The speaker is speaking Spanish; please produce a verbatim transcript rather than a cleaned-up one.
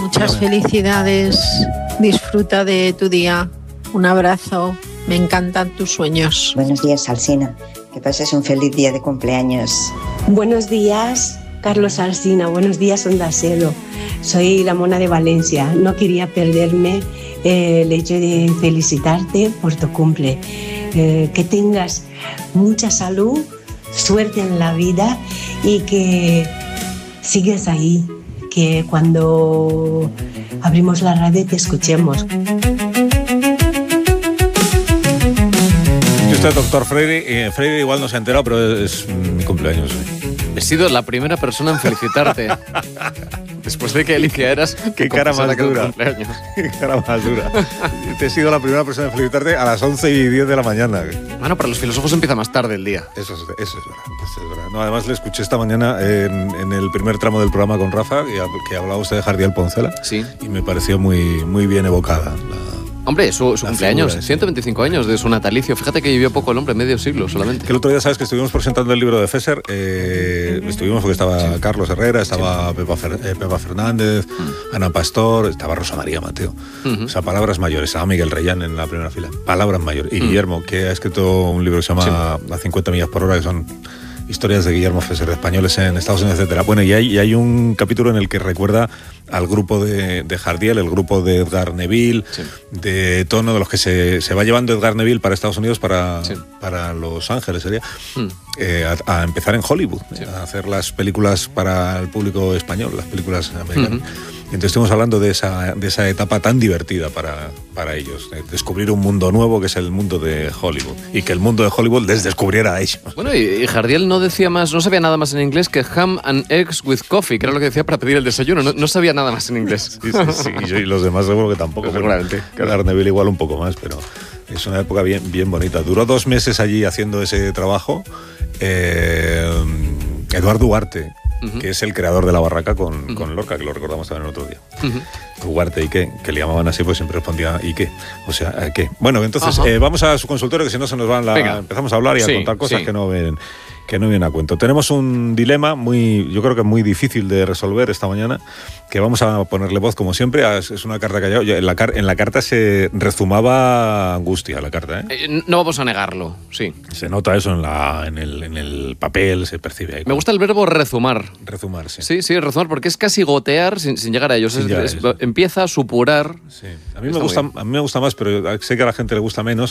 muchas felicidades. Disfruta de tu día. Un abrazo. Me encantan tus sueños. Buenos días, Alsina. Que pases un feliz día de cumpleaños. Buenos días, Carlos Alsina. Buenos días, Onda Cero. Soy la Mona de Valencia. No quería perderme eh, el hecho de felicitarte por tu cumple. Eh, que tengas mucha salud, suerte en la vida y que sigues ahí. Que cuando abrimos la radio te escuchemos. Y usted, doctor Freire, eh, Freire igual no se ha enterado, pero es mi cumpleaños hoy. He sido la primera persona en felicitarte. Después de que eligieras qué cara más dura. Qué cara más dura. Te he sido la primera persona en felicitarte a las once y diez de la mañana. Bueno, para los filósofos empieza más tarde el día. Eso es, eso es verdad. Eso es verdad. No, además le escuché esta mañana en, en el primer tramo del programa con Rafa, que, que hablaba usted de Jardiel Poncela. Sí. Y me pareció muy, muy bien evocada la... Hombre, su, su cumpleaños, figura, sí. ciento veinticinco años de su natalicio. Fíjate que vivió poco el hombre, medio siglo solamente. Que el otro día, sabes, que estuvimos presentando el libro de Fesser. Eh, estuvimos porque estaba sí. Carlos Herrera, estaba sí. Pepa, Fer, eh, Pepa Fernández, mm. Ana Pastor, estaba Rosa María Mateo. Uh-huh. O sea, palabras mayores. Estaba Miguel Reyán en la primera fila. Palabras mayores. Y mm. Guillermo, que ha escrito un libro que se llama sí. A cincuenta millas por hora, que son historias de Guillermo Fesser, de españoles en Estados Unidos, etcétera. Bueno, y hay, y hay un capítulo en el que recuerda al grupo de, de Jardiel, el grupo de Edgar Neville, sí. de Tono, de los que se, se va llevando Edgar Neville para Estados Unidos, para, sí. para Los Ángeles, sería, mm. eh, a, a empezar en Hollywood, sí. a hacer las películas para el público español, las películas americanas. Uh-huh. Y entonces estuvimos hablando de esa, de esa etapa tan divertida para, para ellos, de descubrir un mundo nuevo que es el mundo de Hollywood, y que el mundo de Hollywood les descubriera a ellos. Bueno, y, y Jardiel no decía más, no sabía nada más en inglés que ham and eggs with coffee, que era lo que decía para pedir el desayuno, no, no sabía nada más en inglés. Sí, sí, sí, y, yo, y los demás seguro que tampoco. Pues seguramente. Claro, Neville igual un poco más, pero es una época bien, bien bonita. Duró dos meses allí haciendo ese trabajo. Eh, Eduardo Duarte, uh-huh. que es el creador de La Barraca con, uh-huh. con Lorca, que lo recordamos también el otro día. Uh-huh. Duarte y qué, que le llamaban así, pues siempre respondía ¿y qué? O sea, ¿qué? Bueno, entonces uh-huh. eh, vamos a su consultorio, que si no se nos van la... Empezamos a hablar y a sí, contar cosas sí. que no ven... que no viene a cuento. Tenemos un dilema muy, yo creo que muy difícil de resolver esta mañana, que vamos a ponerle voz como siempre. Es una carta que ha llegado. En la, en la carta se rezumaba angustia, la carta, ¿eh? Eh, no vamos a negarlo, sí. Se nota eso en, la, en, el, en el papel, se percibe ahí. Me gusta el verbo rezumar. Rezumar, sí. Sí, sí, rezumar, porque es casi gotear sin, sin llegar a ellos. Es, es, empieza a supurar. Sí. A mí, me gusta, a mí me gusta más, pero sé que a la gente le gusta menos.